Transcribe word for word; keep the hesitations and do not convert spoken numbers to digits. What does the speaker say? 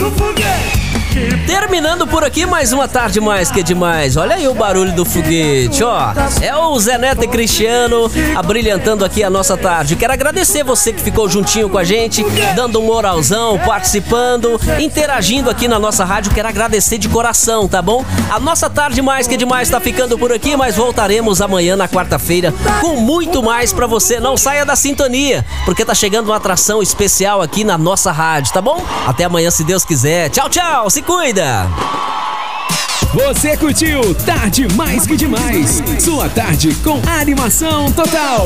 do foguete. Terminando por aqui mais uma tarde mais que demais. Olha aí o barulho do foguete, ó. É o Zé Neto e Cristiano abrilhantando aqui a nossa tarde. Quero agradecer você que ficou juntinho com a gente, dando um moralzão, participando, interagindo aqui na nossa rádio. Quero agradecer de coração, tá bom? A nossa tarde mais que demais tá ficando por aqui, mas voltaremos amanhã na quarta-feira com muito mais pra você. Não saia da sintonia, porque tá chegando uma atração especial aqui na nossa rádio, tá bom? Até amanhã, se Deus quiser. Tchau, tchau. Se cuida! Você curtiu Tarde Mais Que Demais, sua tarde com animação total.